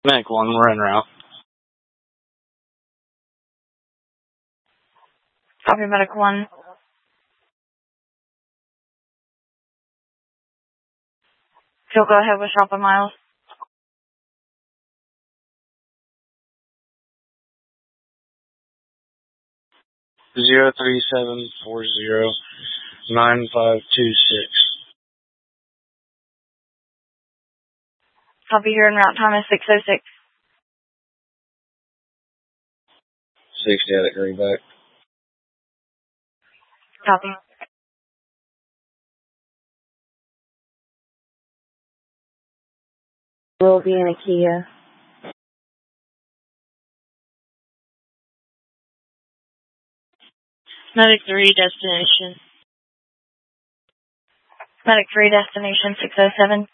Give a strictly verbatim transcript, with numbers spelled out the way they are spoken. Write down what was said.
Medic one, we're en route. Copy, Medic one. So go ahead with Shoppa Miles. Zero three seven four zero nine five two six. Copy, here en route. Time is six oh six. Sixty at Greenback. Copy. Will be in a Kia. Medic three, destination. Medic three, destination six oh seven.